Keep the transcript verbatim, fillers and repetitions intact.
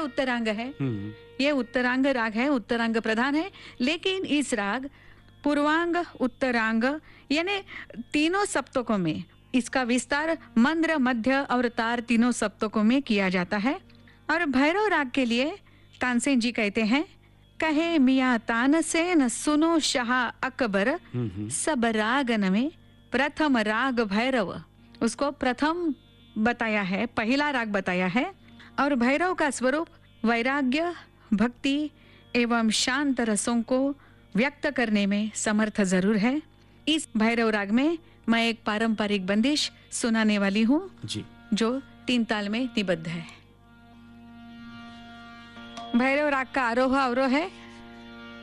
उत्तरांग है। हम्म, ये उत्तरांग राग है, उत्तरांग प्रधान है। लेकिन इस राग पूर्वांग, उत्तरांग यानी तीनों सप्तकों में इसका विस्तार मंद्र, मध्य और तार तीनों सप्तकों में किया जाता है। और भैरव राग के लिए तानसेन जी कहते हैं, कहे मियाँ तानसेन सुनो शाह अकबर, हम्म, सब रागन में प्रथम राग भैरव। उसको प्रथम बताया है, पहला राग बताया है। और भैरव का स्वरूप वैराग्य, भक्ति एवं शांत रसों को व्यक्त करने में समर्थ जरूर है। इस भैरव राग में मैं एक पारंपरिक बंदिश सुनाने वाली हूँ जी। जो तीन ताल में निबद्ध है। भैरव राग का आरोह अवरोह है